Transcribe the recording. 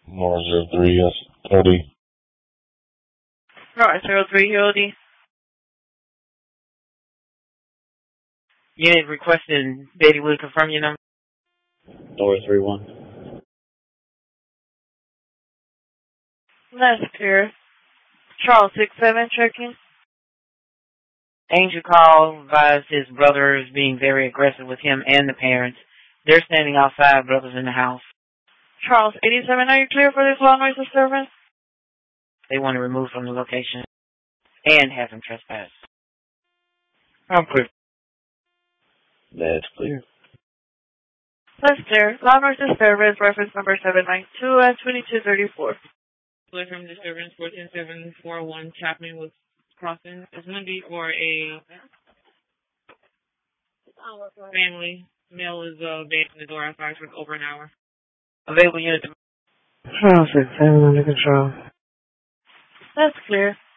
Mars 03, yes, OD. Alright, 03 OD. Unit requesting Betty will confirm your number. Door 31. That's clear. Charles 67 checking. Angel called, advised his brother is being very aggressive with him and the parents. They're standing outside, brothers in the house. Charles 87, are you clear for this law noise disturbance? They want to remove from the location and have him trespass. I'm clear. That's clear. That's clear. Law noise disturbance, reference number 792 and 2234. From disturbance 14741 Chapman was crossing. It's going to be for a family. Male is banging the door outside for over an hour. Available unit. Charles 67 under control. That's clear.